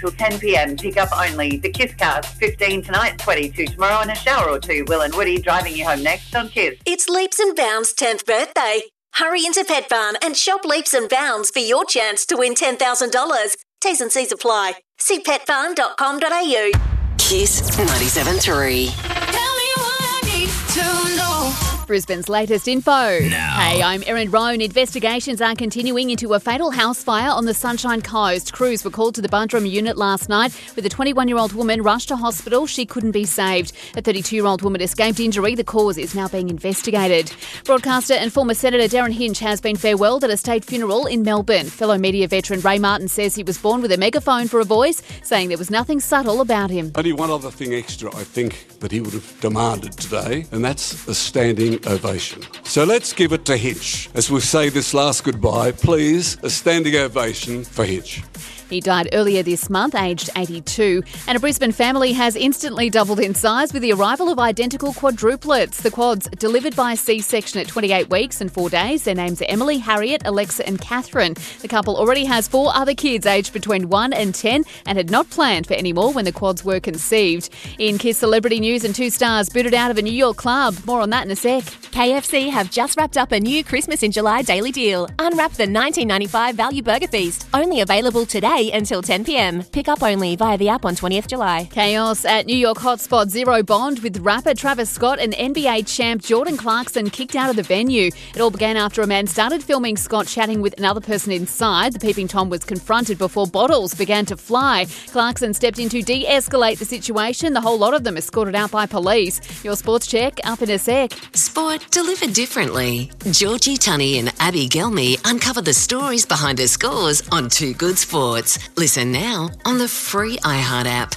until 10 p.m. Pick up only. The Kiss Cast, 15 tonight, 22 tomorrow, and a shower or two. Will and Woody driving you home next on Kiss. It's Leaps and Bounds' 10th birthday. Hurry into Pet Barn and shop Leaps and Bounds for your chance to win $10,000. T's and C's apply. See petbarn.com.au. Kiss 97.3. Tell me what I need to know. Brisbane's latest info. Now. Hey, I'm Erin Roan. Investigations are continuing into a fatal house fire on the Sunshine Coast. Crews were called to the Buntram unit last night with a 21-year-old woman rushed to hospital. She couldn't be saved. A 32-year-old woman escaped injury. The cause is now being investigated. Broadcaster and former Senator Darren Hinch has been farewelled at a state funeral in Melbourne. Fellow media veteran Ray Martin says he was born with a megaphone for a voice, saying there was nothing subtle about him. Only one other thing extra, I think, that he would have demanded today, and that's a standing ovation. So let's give it to Hinch. As we say this last goodbye, please, a standing ovation for Hinch. He died earlier this month, aged 82. And a Brisbane family has instantly doubled in size with the arrival of identical quadruplets. The quads, delivered by C-section at 28 weeks and 4 days. Their names are Emily, Harriet, Alexa and Catherine. The couple already has 4 other kids aged between 1 and 10 and had not planned for any more when the quads were conceived. In Kiss celebrity news, and 2 stars booted out of a New York club. More on that in a sec. KFC have just wrapped up a new Christmas in July daily deal. Unwrap the $19.95 value burger feast. Only available today until 10 p.m. Pick up only via the app on 20th July. Chaos at New York hotspot Zero Bond with rapper Travis Scott and NBA champ Jordan Clarkson kicked out of the venue. It all began after a man started filming Scott chatting with another person inside. The peeping Tom was confronted before bottles began to fly. Clarkson stepped in to de-escalate the situation. The whole lot of them escorted out by police. Your sports check up in a sec. Sport delivered differently. Georgie Tunney and Abby Gelmy uncover the stories behind her scores on Too Good Sports. Listen now on the free iHeart app.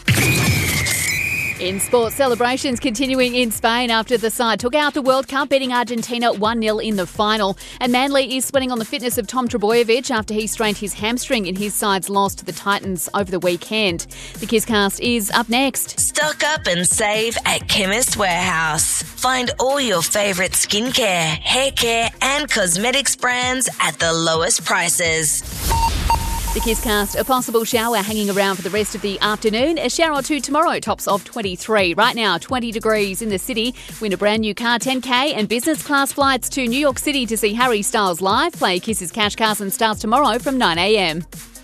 In sports, celebrations continuing in Spain after the side took out the World Cup, beating Argentina 1-0 in the final. And Manly is sweating on the fitness of Tom Trbojevic after he strained his hamstring in his side's loss to the Titans over the weekend. The Kisscast is up next. Stock up and save at Chemist Warehouse. Find all your favourite skincare, hair care and cosmetics brands at the lowest prices. The Kisscast, a possible shower hanging around for the rest of the afternoon. A shower or two tomorrow, tops of 23. Right now, 20 degrees in the city. Win a brand new car, 10K, and business class flights to New York City to see Harry Styles live. Play Kiss's Cash Carson starts tomorrow from 9 a.m.